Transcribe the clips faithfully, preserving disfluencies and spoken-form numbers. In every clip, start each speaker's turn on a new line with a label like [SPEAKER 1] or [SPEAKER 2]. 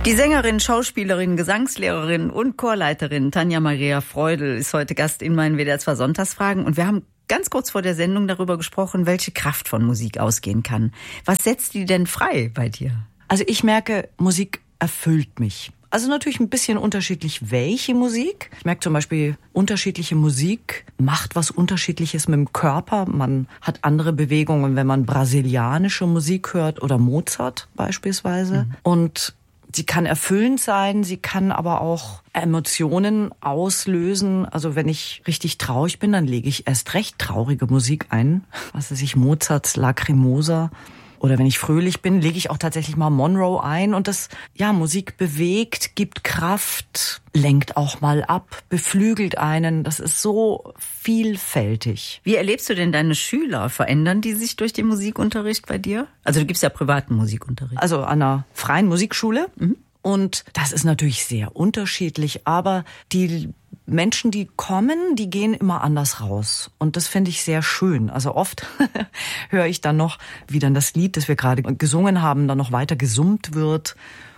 [SPEAKER 1] Die Sängerin, Schauspielerin, Gesangslehrerin und Chorleiterin Tanja Maria Freudl ist heute Gast in meinen W D R zwei Sonntagsfragen. Und wir haben ganz kurz vor der Sendung darüber gesprochen, welche Kraft von Musik ausgehen kann. Was setzt die denn frei bei dir?
[SPEAKER 2] Also ich merke, Musik erfüllt mich. Also natürlich ein bisschen unterschiedlich, welche Musik. Ich merke zum Beispiel, unterschiedliche Musik macht was Unterschiedliches mit dem Körper. Man hat andere Bewegungen, wenn man brasilianische Musik hört oder Mozart beispielsweise. Mhm. Und sie kann erfüllend sein, sie kann aber auch Emotionen auslösen. Also wenn ich richtig traurig bin, dann lege ich erst recht traurige Musik ein. Was weiß ich, Mozarts Lacrimosa. Oder wenn ich fröhlich bin, lege ich auch tatsächlich mal Monroe ein. Und das, ja, Musik bewegt, gibt Kraft, lenkt auch mal ab, beflügelt einen. Das ist so vielfältig.
[SPEAKER 1] Wie erlebst du denn deine Schüler? Verändern die sich durch den Musikunterricht bei dir? Also du gibst ja privaten Musikunterricht.
[SPEAKER 2] Also an einer freien Musikschule. Mhm. Und das ist natürlich sehr unterschiedlich. Aber die Menschen, die kommen, die gehen immer anders raus. Und das finde ich sehr schön. Also oft höre ich dann noch, wie dann das Lied, das wir gerade gesungen haben, dann noch weiter gesummt wird.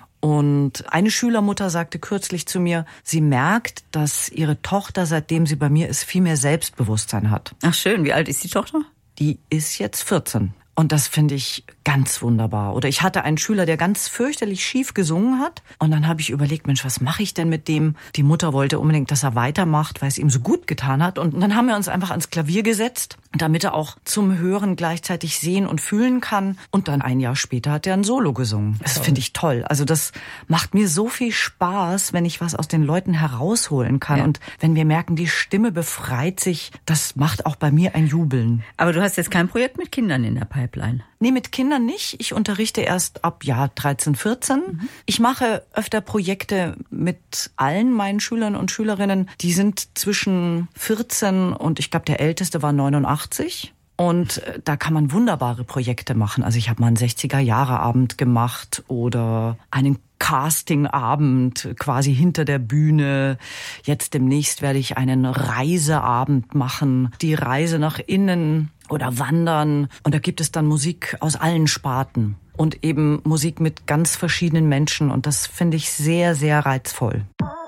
[SPEAKER 2] Und eine Schülermutter sagte kürzlich zu mir, sie merkt, dass ihre Tochter, seitdem sie bei mir ist, viel mehr Selbstbewusstsein hat.
[SPEAKER 1] Ach schön, wie alt ist die Tochter?
[SPEAKER 2] Die ist jetzt vierzehn. Und das finde ich ganz wunderbar. Oder ich hatte einen Schüler, der ganz fürchterlich schief gesungen hat. Und dann habe ich überlegt, Mensch, was mache ich denn mit dem? Die Mutter wollte unbedingt, dass er weitermacht, weil es ihm so gut getan hat. Und dann haben wir uns einfach ans Klavier gesetzt, damit er auch zum Hören gleichzeitig sehen und fühlen kann. Und dann ein Jahr später hat er ein Solo gesungen. Das finde ich toll. Also das macht mir so viel Spaß, wenn ich was aus den Leuten herausholen kann. Ja. Und wenn wir merken, die Stimme befreit sich, das macht auch bei mir ein Jubeln.
[SPEAKER 1] Aber du hast jetzt kein Projekt mit Kindern in der Pipeline?
[SPEAKER 2] Nee, mit Kindern nicht. Ich unterrichte erst ab Jahr dreizehn, vierzehn. Mhm. Ich mache öfter Projekte mit allen meinen Schülern und Schülerinnen. Die sind zwischen vierzehn und ich glaube, der Älteste war neunundachtzig. Und da kann man wunderbare Projekte machen. Also ich habe mal einen sechziger-Jahre-Abend gemacht oder einen Castingabend quasi hinter der Bühne. Jetzt demnächst werde ich einen Reiseabend machen. Die Reise nach innen oder Wandern. Und da gibt es dann Musik aus allen Sparten. Und eben Musik mit ganz verschiedenen Menschen. Und das finde ich sehr, sehr reizvoll.